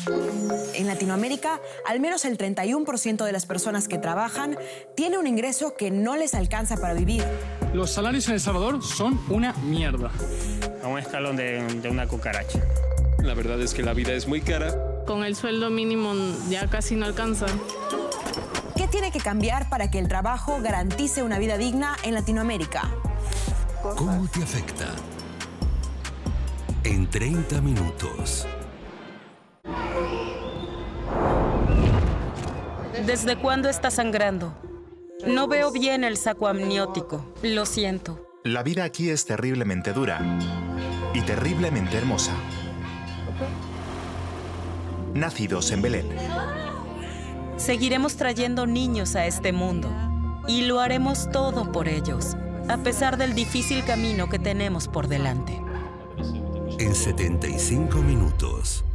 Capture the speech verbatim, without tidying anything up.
En Latinoamérica, al menos el treinta y uno por ciento de las personas que trabajan tiene un ingreso que no les alcanza para vivir. Los salarios en El Salvador son una mierda. A un escalón de, de una cucaracha. La verdad es que la vida es muy cara. Con el sueldo mínimo ya casi no alcanza. ¿Qué tiene que cambiar para que el trabajo garantice una vida digna en Latinoamérica? ¿Cómo te afecta? En treinta minutos. ¿Desde cuándo está sangrando? No veo bien el saco amniótico. Lo siento. La vida aquí es terriblemente dura y terriblemente hermosa. Nacidos en Belén. Seguiremos trayendo niños a este mundo y lo haremos todo por ellos, a pesar del difícil camino que tenemos por delante. En setenta y cinco minutos.